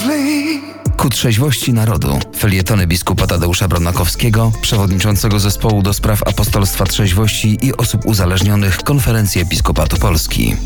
Ku trzeźwości narodu. Felietony biskupa Tadeusza Bronakowskiego, przewodniczącego zespołu do spraw apostolstwa trzeźwości i osób uzależnionych Konferencji Episkopatu Polski.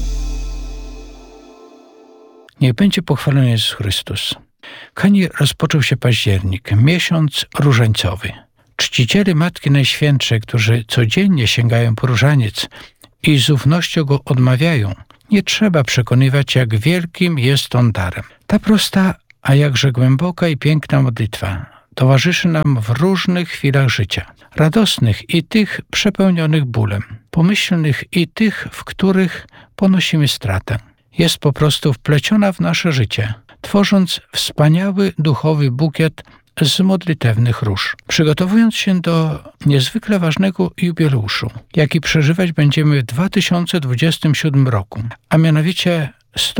Niech będzie pochwalony Jezus Chrystus. Kochani, rozpoczął się październik, miesiąc różańcowy. Czciciele Matki Najświętszej, którzy codziennie sięgają po różaniec i z ufnością go odmawiają, nie trzeba przekonywać, jak wielkim jest on darem. Ta prosta, a jakże głęboka i piękna modlitwa towarzyszy nam w różnych chwilach życia. Radosnych i tych przepełnionych bólem, pomyślnych i tych, w których ponosimy stratę. Jest po prostu wpleciona w nasze życie, tworząc wspaniały duchowy bukiet z modlitewnych róż. Przygotowując się do niezwykle ważnego jubileuszu, jaki przeżywać będziemy w 2027 roku, a mianowicie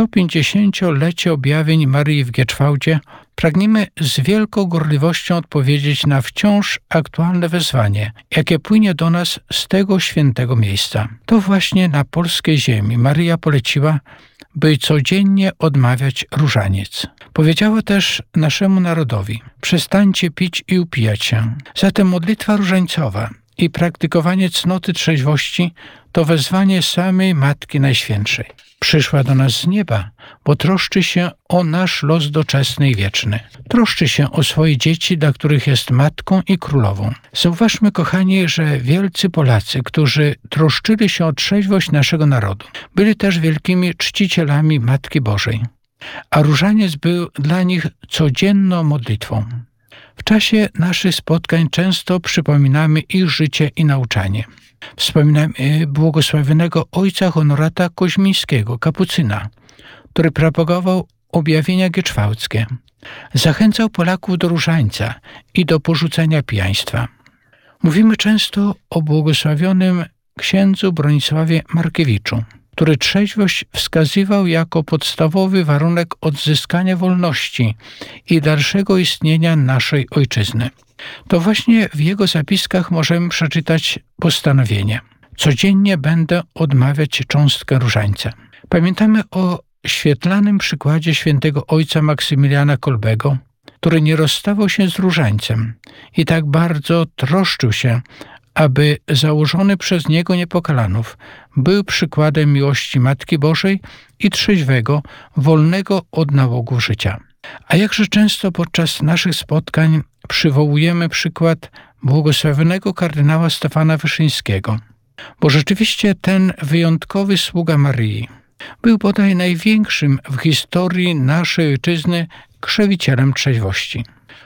150-lecie objawień Maryi w Gieczwałdzie, pragniemy z wielką gorliwością odpowiedzieć na wciąż aktualne wezwanie, jakie płynie do nas z tego świętego miejsca. To właśnie na polskiej ziemi Maryja poleciła, by codziennie odmawiać różaniec. Powiedziała też naszemu narodowi: przestańcie pić i upijać się. Zatem modlitwa różańcowa i praktykowanie cnoty trzeźwości to wezwanie samej Matki Najświętszej. Przyszła do nas z nieba, bo troszczy się o nasz los doczesny i wieczny. Troszczy się o swoje dzieci, dla których jest matką i królową. Zauważmy, kochani, że wielcy Polacy, którzy troszczyli się o trzeźwość naszego narodu, byli też wielkimi czcicielami Matki Bożej, a różaniec był dla nich codzienną modlitwą. W czasie naszych spotkań często przypominamy ich życie i nauczanie. Wspominamy błogosławionego ojca Honorata Koźmińskiego, kapucyna, który propagował objawienia gieczwałdzkie. Zachęcał Polaków do różańca i do porzucenia pijaństwa. Mówimy często o błogosławionym księdzu Bronisławie Markiewiczu, który trzeźwość wskazywał jako podstawowy warunek odzyskania wolności i dalszego istnienia naszej ojczyzny. To właśnie w jego zapiskach możemy przeczytać postanowienie: codziennie będę odmawiać cząstkę różańca. Pamiętamy o świetlanym przykładzie świętego ojca Maksymiliana Kolbego, który nie rozstawał się z różańcem i tak bardzo troszczył się, aby założony przez niego Niepokalanów był przykładem miłości Matki Bożej i trzeźwego, wolnego od nałogów życia. A jakże często podczas naszych spotkań przywołujemy przykład błogosławionego kardynała Stefana Wyszyńskiego, bo rzeczywiście ten wyjątkowy sługa Maryi był bodaj największym w historii naszej ojczyzny krzewicielem trzeźwości.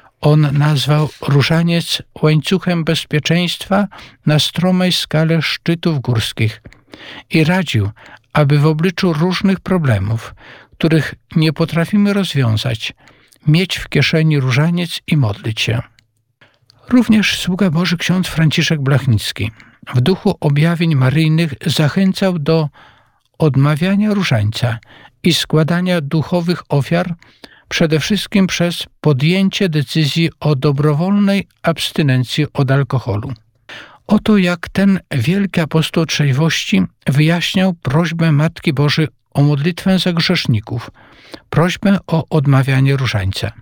On nazwał różaniec łańcuchem bezpieczeństwa na stromej skale szczytów górskich i radził, aby w obliczu różnych problemów, których nie potrafimy rozwiązać, mieć w kieszeni różaniec i modlić się. Również sługa Boży ksiądz Franciszek Blachnicki w duchu objawień maryjnych zachęcał do odmawiania różańca i składania duchowych ofiar, przede wszystkim przez podjęcie decyzji o dobrowolnej abstynencji od alkoholu. Oto jak ten wielki apostoł trzeźwości wyjaśniał prośbę Matki Bożej o modlitwę za grzeszników, prośbę o odmawianie różańca.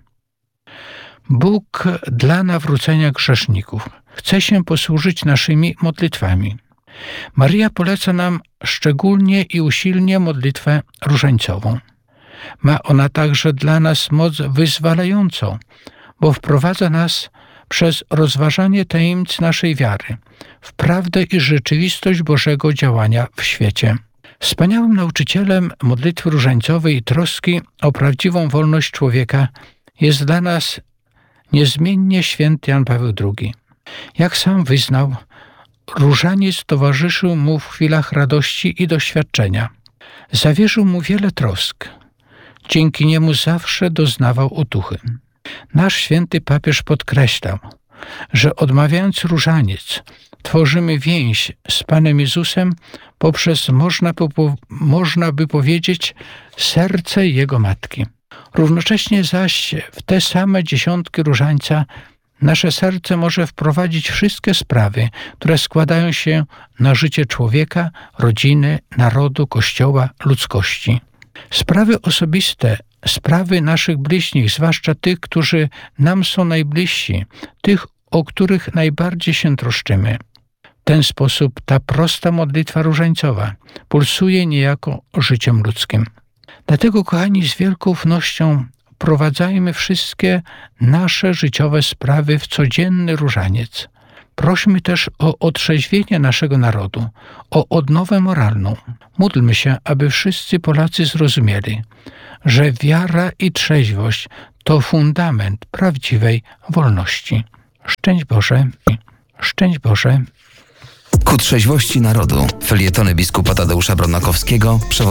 Bóg dla nawrócenia grzeszników chce się posłużyć naszymi modlitwami. Maryja poleca nam szczególnie i usilnie modlitwę różańcową. Ma ona także dla nas moc wyzwalającą, bo wprowadza nas przez rozważanie tajemnic naszej wiary w prawdę i rzeczywistość Bożego działania w świecie. Wspaniałym nauczycielem modlitwy różańcowej i troski o prawdziwą wolność człowieka jest dla nas niezmiennie święty Jan Paweł II. Jak sam wyznał, różaniec towarzyszył mu w chwilach radości i doświadczenia. Zawierzył mu wiele trosk. Dzięki niemu zawsze doznawał otuchy. Nasz święty papież podkreślał, że odmawiając różaniec, tworzymy więź z Panem Jezusem poprzez, można by powiedzieć, serce Jego Matki. Równocześnie zaś w te same dziesiątki różańca nasze serce może wprowadzić wszystkie sprawy, które składają się na życie człowieka, rodziny, narodu, Kościoła, ludzkości. Sprawy osobiste sprawy naszych bliźnich, zwłaszcza tych, którzy nam są najbliżsi, tych, o których najbardziej się troszczymy. W ten sposób ta prosta modlitwa różańcowa pulsuje niejako życiem ludzkim. Dlatego, kochani, z wielką ufnością wprowadzajmy wszystkie nasze życiowe sprawy w codzienny różaniec. Prośmy też o otrzeźwienie naszego narodu, o odnowę moralną. Módlmy się, aby wszyscy Polacy zrozumieli, że wiara i trzeźwość to fundament prawdziwej wolności. Szczęść Boże, szczęść Boże. Ku trzeźwości narodu. Felietony biskupa Tadeusza Brodnakowskiego,